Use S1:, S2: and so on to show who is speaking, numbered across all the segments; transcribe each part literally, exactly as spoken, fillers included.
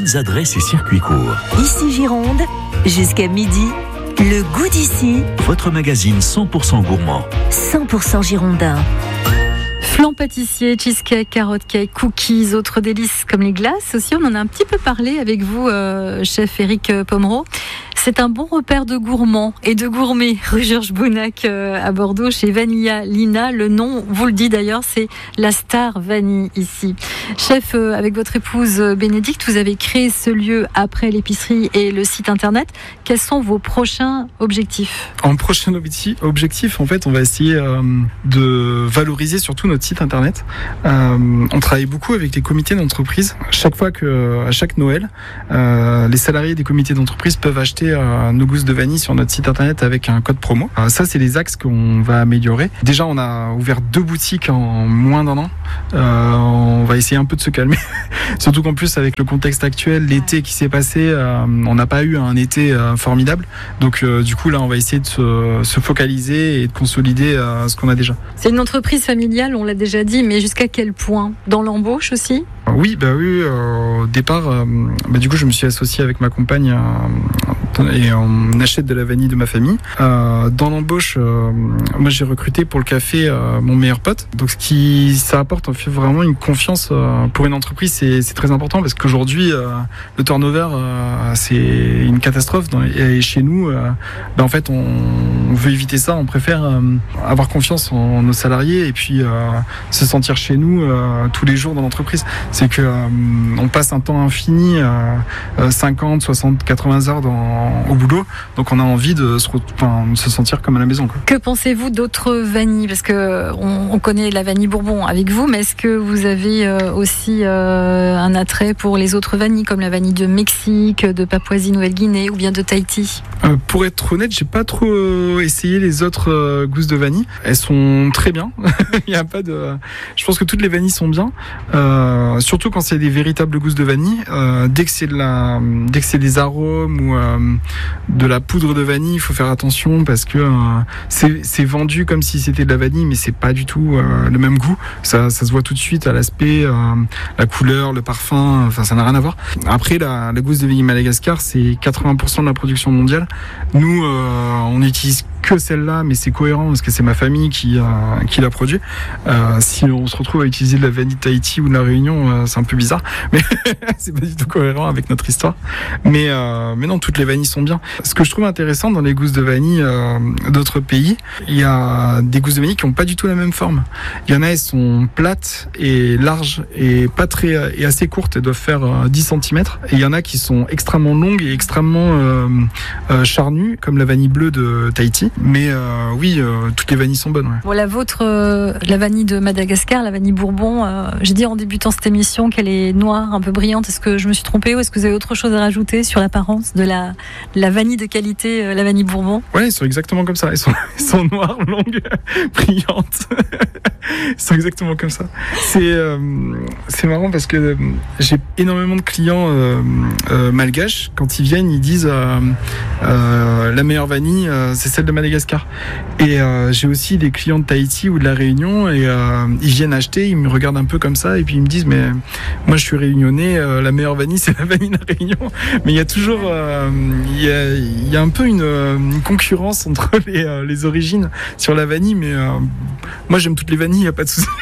S1: bonnes adresses et circuits courts.
S2: Ici Gironde, jusqu'à midi, le goût d'ici.
S1: Votre magazine cent pour cent gourmand.
S2: cent pour cent girondin.
S3: Flan pâtissier, cheesecake, carotte cake, cookies, autres délices comme les glaces aussi. On en a un petit peu parlé avec vous, euh, chef Éric Pomereau. C'est un bon repère de gourmands et de gourmets, rue Georges Bonnac euh, à Bordeaux, chez Vanilla Lina. Le nom, vous le dit d'ailleurs, c'est la star vanille ici. Chef, euh, avec votre épouse Bénédicte, vous avez créé ce lieu après l'épicerie et le site internet. Quels sont vos prochains objectifs ?
S4: En prochain objectif, en fait, on va essayer euh, de valoriser surtout notre site internet. Euh, on travaille beaucoup avec les comités d'entreprise. Chaque fois que, à chaque Noël, euh, les salariés des comités d'entreprise peuvent acheter euh, nos gousses de vanille sur notre site internet avec un code promo. Euh, ça, c'est les axes qu'on va améliorer. Déjà, on a ouvert deux boutiques en moins d'un an. Euh, on va essayer un peu de se calmer. Surtout qu'en plus, avec le contexte actuel, l'été qui s'est passé, euh, on n'a pas eu un été euh, formidable. Donc, euh, du coup, là, on va essayer de se, se focaliser et de consolider euh, ce qu'on a déjà.
S3: C'est une entreprise familiale, on l'a déjà dit, mais jusqu'à quel point ? Dans l'embauche aussi ?
S4: Oui, bah oui. Euh, au départ, euh, bah du coup, je me suis associé avec ma compagne euh, et on achète de la vanille de ma famille. Euh, dans l'embauche, euh, moi, j'ai recruté pour le café euh, mon meilleur pote. Donc, ce qui ça apporte en fait, vraiment une confiance euh, pour une entreprise, c'est, c'est très important parce qu'aujourd'hui, euh, le turnover, euh, c'est une catastrophe. Dans, et chez nous, euh, bah, en fait, on, on veut éviter ça. On préfère euh, avoir confiance en, en nos salariés et puis euh, se sentir chez nous euh, tous les jours dans l'entreprise. C'est que euh, on passe un temps infini, euh, cinquante, soixante, quatre-vingts heures dans, au boulot, donc on a envie de se, enfin, de se sentir comme à la maison, quoi.
S3: Que pensez-vous d'autres vanilles ? Parce que on, on connaît la vanille Bourbon avec vous, mais est-ce que vous avez euh, aussi euh, un attrait pour les autres vanilles, comme la vanille de Mexique, de Papouasie-Nouvelle-Guinée ou bien de Tahiti ?
S4: euh, Pour être honnête, j'ai pas trop euh, essayé les autres euh, gousses de vanille. Elles sont très bien. Il y a pas de. Je pense que toutes les vanilles sont bien. Euh, surtout quand c'est des véritables gousses de vanille. Euh, dès que c'est de la, dès que c'est des arômes ou euh, de la poudre de vanille, il faut faire attention parce que euh, c'est, c'est vendu comme si c'était de la vanille, mais c'est pas du tout euh, le même goût. Ça, ça se voit tout de suite à l'aspect, euh, la couleur, le parfum. Enfin, ça n'a rien à voir. Après, la, la gousse de vanille Madagascar, c'est quatre-vingts pour cent de la production mondiale. Nous, euh, on utilise que celle-là, mais c'est cohérent parce que c'est ma famille qui, euh, qui l'a produit. Euh, si on se retrouve à utiliser de la vanille de Tahiti ou de la Réunion, euh, c'est un peu bizarre, mais c'est pas du tout cohérent avec notre histoire. Mais, euh, mais non, toutes les vanilles sont bien. Ce que je trouve intéressant dans les gousses de vanille euh, d'autres pays, il y a des gousses de vanille qui n'ont pas du tout la même forme. Il y en a, elles sont plates et larges et pas très et assez courtes. Elles doivent faire euh, dix centimètres. Et il y en a qui sont extrêmement longues et extrêmement euh, euh, charnues, comme la vanille bleue de Tahiti. Mais euh, oui, euh, toutes les vanilles sont bonnes. Ouais.
S3: Bon, la vôtre, euh, la vanille de Madagascar, la vanille Bourbon, euh, j'ai dit en débutant cette émission qu'elle est noire, un peu brillante. Est-ce que je me suis trompée ou est-ce que vous avez autre chose à rajouter sur l'apparence de la, la vanille de qualité, euh, la vanille Bourbon ?
S4: Ouais, elles sont exactement comme ça. Elles sont, elles sont noires, longues, brillantes. Elles sont exactement comme ça. C'est, euh, c'est marrant parce que euh, j'ai énormément de clients euh, euh, malgaches. Quand ils viennent, ils disent euh, euh, la meilleure vanille, euh, c'est celle de Madagascar. Et euh, j'ai aussi des clients de Tahiti ou de la Réunion et euh, ils viennent acheter, ils me regardent un peu comme ça et puis ils me disent mais moi je suis réunionnais, euh, la meilleure vanille c'est la vanille de la Réunion. Mais il y a toujours, euh, il y a, il y a un peu une, une concurrence entre les, euh, les origines sur la vanille, mais euh, moi j'aime toutes les vanilles, il n'y a pas de souci.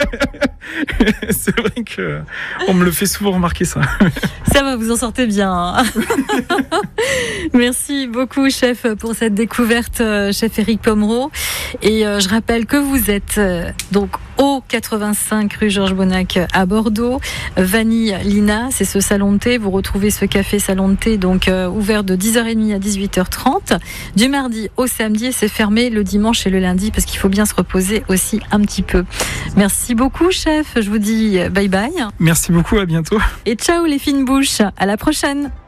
S4: C'est vrai que on me le fait souvent remarquer ça.
S3: Ça va, vous en sortez bien. Merci beaucoup, chef, pour cette découverte, chef Éric Pomereau. Et euh, je rappelle que vous êtes euh, donc au quatre-vingt-cinq rue Georges Bonnac à Bordeaux. Vanille Lina, c'est ce salon de thé. Vous retrouvez ce café salon de thé donc euh, ouvert de dix heures trente à dix-huit heures trente du mardi au samedi et c'est fermé le dimanche et le lundi parce qu'il faut bien se reposer aussi un petit peu. Merci beaucoup, chef. Je vous dis bye bye.
S4: Merci beaucoup, à bientôt.
S3: Et ciao les fines bouches. À la prochaine.